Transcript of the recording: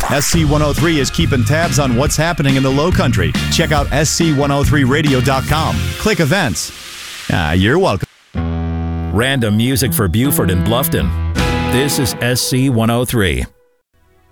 SC103 is keeping tabs on what's happening in the Low Country. Check out SC103radio.com. Click events. You're welcome. Random music for Buford and Bluffton. This is SC103.